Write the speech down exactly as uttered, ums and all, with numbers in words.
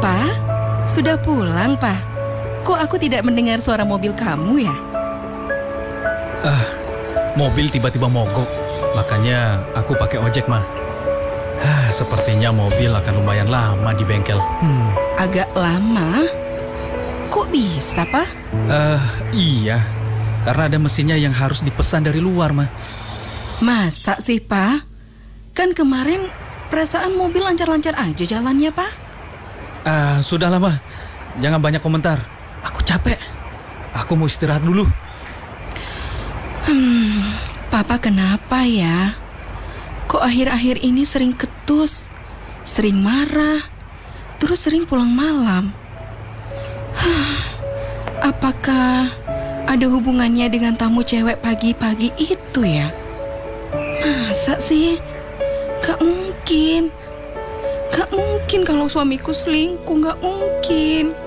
Pak, sudah pulang, Pak? Kok aku tidak mendengar suara mobil kamu ya? Ah, mobil tiba-tiba mogok. Makanya aku pakai ojek, Ma. Ah, sepertinya mobil akan lumayan lama di bengkel. Hmm. Agak lama? Kok bisa, Pak? Ah, iya. Karena ada mesinnya yang harus dipesan dari luar, Ma. Masa sih, Pak? Kan kemarin perasaan mobil lancar-lancar aja jalannya, Pak. Ah, sudahlah, Ma. Jangan banyak komentar. Aku capek. Aku mau istirahat dulu. Hmm, Papa kenapa ya? Kok akhir-akhir ini sering ketus, sering marah, terus sering pulang malam? Hah, apakah ada hubungannya dengan tamu cewek pagi-pagi itu ya? Masa sih? Gak mungkin. Gak mungkin kalau suamiku selingkuh, gak mungkin.